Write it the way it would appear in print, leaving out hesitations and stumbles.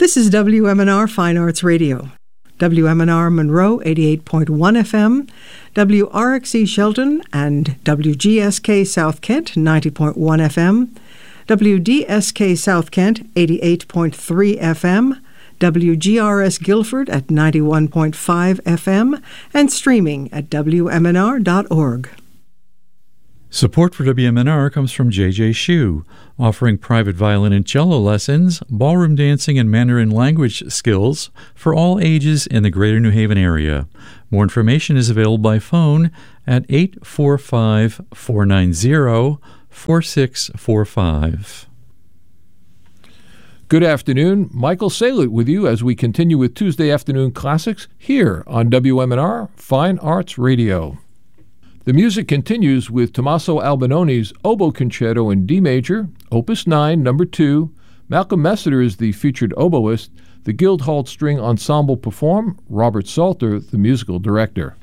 This is WMNR Fine Arts Radio. WMNR Monroe 88.1 FM, WRXE Shelton and WGSK South Kent 90.1 FM, WDSK South Kent 88.3 FM, WGRS Guilford at 91.5 FM, and streaming at WMNR.org. Support for WMNR comes from J.J. Shu, offering private violin and cello lessons, ballroom dancing, and Mandarin language skills for all ages in the Greater New Haven area. More information is available by phone at 845-490-4645. Good afternoon. Michael Salut with you as we continue with Tuesday Afternoon Classics here on WMNR Fine Arts Radio. The music continues with Tommaso Albinoni's Oboe Concerto in D major, Opus 9, Number 2. Malcolm Messiter is the featured oboist. The Guildhall String Ensemble perform. Robert Salter, the musical director.